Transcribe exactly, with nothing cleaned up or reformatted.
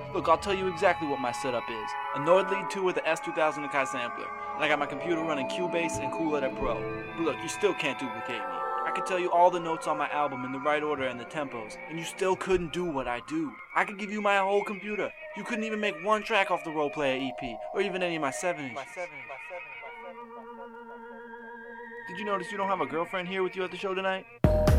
Look, I'll tell you exactly what my setup is. A Nord Lead two with the S two thousand Akai sampler, and I got my computer running Cubase and Cool Edit Pro. But look, you still can't duplicate me. I could tell you all the notes on my album in the right order and the tempos, and you still couldn't do what I do. I could give you my whole computer. You couldn't even make one track off the Role Player E P, or even any of my seven inches. Did you notice you don't have a girlfriend here with you at the show tonight?